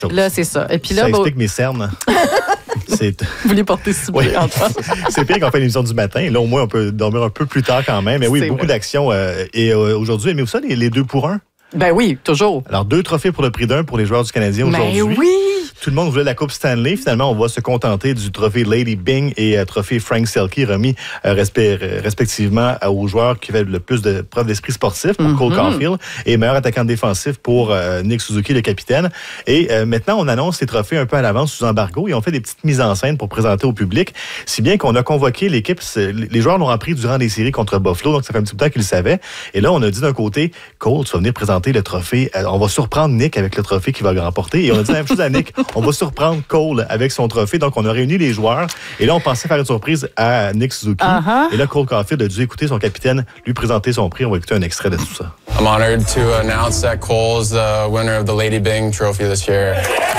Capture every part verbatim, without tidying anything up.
Là, c'est ça. Et puis là, ça explique bon... mes cernes. C'est... Vous les portez si bien. Oui. C'est pire qu'on fait l'émission du matin. Là, au moins, on peut dormir un peu plus tard quand même. Mais oui, c'est beaucoup vrai. d'actions. Euh, et euh, aujourd'hui, aimez-vous ça, les, les deux pour un? Ben oui, toujours. Alors, deux trophées pour le prix d'un pour les joueurs du Canadien Ben aujourd'hui. oui! Tout le monde voulait la Coupe Stanley. Finalement, on va se contenter du trophée Lady Byng et euh, trophée Frank Selke remis euh, respect, euh, respectivement aux joueurs qui avaient le plus de preuve d'esprit sportif pour mm-hmm. Cole Caulfield et meilleur attaquant défensif pour euh, Nick Suzuki, le capitaine. Et euh, maintenant, on annonce ces trophées un peu à l'avance sous embargo et on fait des petites mises en scène pour présenter au public. Si bien qu'on a convoqué l'équipe, les joueurs l'ont appris durant les séries contre Buffalo, donc ça fait un petit peu de temps qu'ils le savaient. Et là, on a dit d'un côté, Cole, tu vas venir présenter le trophée. On va surprendre Nick avec le trophée qu'il va remporter. Et on a dit la même chose à Nick. On va surprendre Cole avec son trophée. Donc, on a réuni les joueurs. Et là, on pensait faire une surprise à Nick Suzuki. Uh-huh. Et là, Cole Caulfield a dû écouter son capitaine lui présenter son prix. On va écouter un extrait de tout ça. I'm honored to announce that Cole's the winner of the Lady Byng Trophy this year.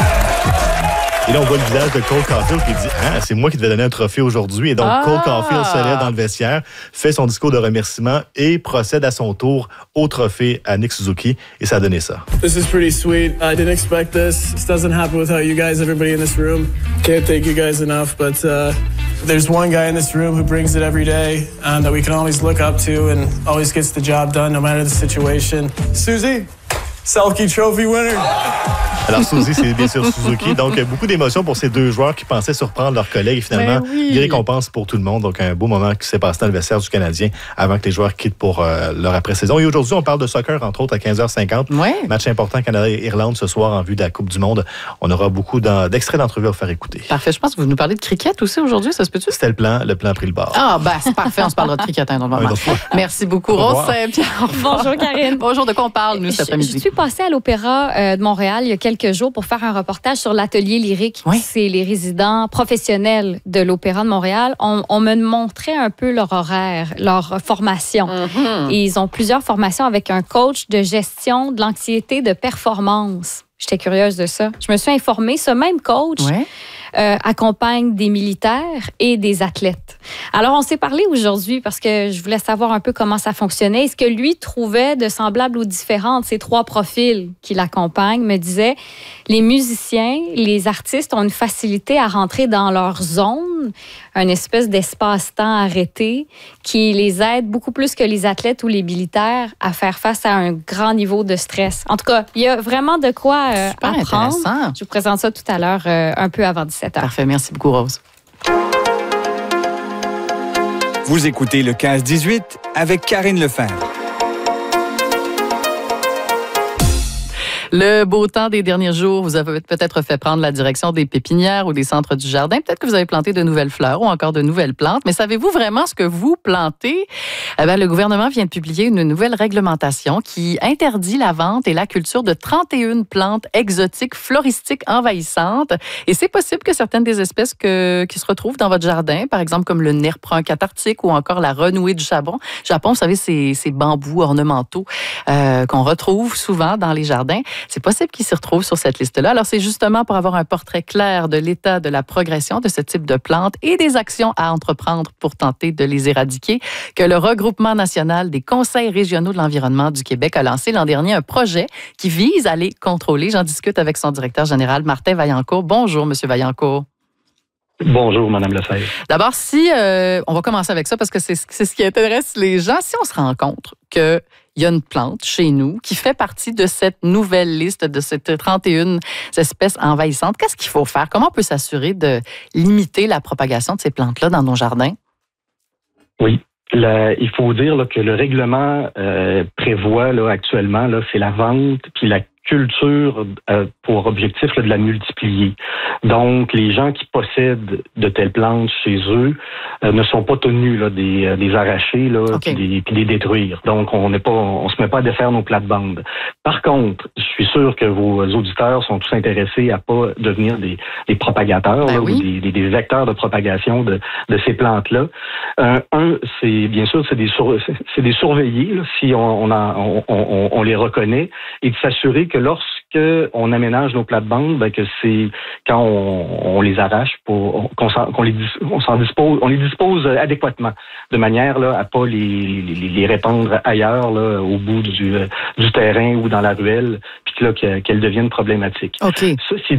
Et là, on voit le visage de Cole Caulfield qui dit « Ah, c'est moi qui devais donner un trophée aujourd'hui. » Et donc, ah! Cole Caulfield se lève dans le vestiaire, fait son discours de remerciement et procède à son tour au trophée à Nick Suzuki. Et ça a donné ça. This is pretty sweet. I didn't expect this. This doesn't happen without you guys, everybody in this room. Can't thank you guys enough, but uh, there's one guy in this room who brings it every day um, that we can always look up to and always gets the job done no matter the situation. Susie, Selke Trophy winner. Alors, Suzy, c'est bien sûr Suzuki. Donc, beaucoup d'émotions pour ces deux joueurs qui pensaient surprendre leurs collègues. Et finalement, ben oui. Des récompenses pour tout le monde. Donc, un beau moment qui s'est passé dans le vestiaire du Canadien avant que les joueurs quittent pour euh, leur après-saison. Et aujourd'hui, on parle de soccer, entre autres, à quinze heures cinquante. Ouais. Match important Canada-Irlande ce soir en vue de la Coupe du Monde. On aura beaucoup d'extraits d'entrevues à vous faire écouter. Parfait. Je pense que vous nous parlez de cricket aussi aujourd'hui. Ça se peut-tu? C'était le plan. Le plan a pris le bord. Ah, ben, c'est parfait. On se parlera de cricket dans le moment. Oui, Merci beaucoup, Rose Saint-Pierre. Bonjour, Karine. Bonjour. De quoi on parle, nous, cet après-midi? Je suis passée à l'Opéra euh, de Montréal il y a quelques jours pour faire un reportage sur l'atelier lyrique. Oui. C'est les résidents professionnels de l'Opéra de Montréal. On, on me montrait un peu leur horaire, leur formation. Mm-hmm. Et ils ont plusieurs formations avec un coach de gestion de l'anxiété de performance. J'étais curieuse de ça. Je me suis informée. Ce même coach ouais. euh, accompagne des militaires et des athlètes. Alors, on s'est parlé aujourd'hui parce que je voulais savoir un peu comment ça fonctionnait. Et ce que lui trouvait de semblable ou différent de ces trois profils qui l'accompagnent, me disait, les musiciens, les artistes ont une facilité à rentrer dans leur zone, une espèce d'espace-temps arrêté qui les aide beaucoup plus que les athlètes ou les militaires à faire face à un grand niveau de stress. En tout cas, il y a vraiment de quoi euh, apprendre. Je vous présente ça tout à l'heure, euh, un peu avant dix-sept heures. Parfait. Merci beaucoup, Rose. Vous écoutez le quinze dix-huit avec Karine Lefebvre. Le beau temps des derniers jours vous a peut-être fait prendre la direction des pépinières ou des centres du jardin. Peut-être que vous avez planté de nouvelles fleurs ou encore de nouvelles plantes. Mais savez-vous vraiment ce que vous plantez? Eh bien, le gouvernement vient de publier une nouvelle réglementation qui interdit la vente et la culture de trente et une plantes exotiques floristiques envahissantes. Et c'est possible que certaines des espèces que, qui se retrouvent dans votre jardin, par exemple comme le nérprin catarctique ou encore la renouée du Japon, Japon, vous savez, ces, ces bambous ornementaux euh, qu'on retrouve souvent dans les jardins, c'est possible qu'ils s'y retrouvent sur cette liste-là. Alors, c'est justement pour avoir un portrait clair de l'état de la progression de ce type de plantes et des actions à entreprendre pour tenter de les éradiquer que le Regroupement national des conseils régionaux de l'environnement du Québec a lancé l'an dernier un projet qui vise à les contrôler. J'en discute avec son directeur général, Martin Vaillancourt. Bonjour, Monsieur Vaillancourt. Bonjour, Mme Lefebvre. D'abord, si euh, on va commencer avec ça parce que c'est, c'est ce qui intéresse les gens. Si on se rend compte qu'il y a une plante chez nous qui fait partie de cette nouvelle liste de ces trente et une espèces envahissantes, qu'est-ce qu'il faut faire? Comment on peut s'assurer de limiter la propagation de ces plantes-là dans nos jardins? Oui. Le, il faut dire là, que le règlement euh, prévoit là, actuellement, là, c'est la vente puis la culture euh, pour objectif là, de la multiplier. Donc, les gens qui possèdent de telles plantes chez eux euh, ne sont pas tenus là, des, euh, des arracher là, okay. puis des, puis des détruire. Donc, on n'est pas, on se met pas à défaire nos plates-bandes. Par contre, je suis sûr que vos auditeurs sont tous intéressés à pas devenir des, des propagateurs ben là, oui. ou des, des, des vecteurs de propagation de, de ces plantes-là. Euh, un, c'est bien sûr, c'est des, sur, c'est des surveillés là, si on, on, a, on, on, on les reconnaît et de s'assurer que lorsque on aménage nos plates-bandes, ben que c'est quand on, on les arrache pour qu'on s'en, qu'on les on s'en dispose, on les dispose adéquatement, de manière là à pas les, les, les répandre ailleurs là au bout du, du terrain ou dans la ruelle, puis là qu'elles deviennent problématiques. Okay. Ceci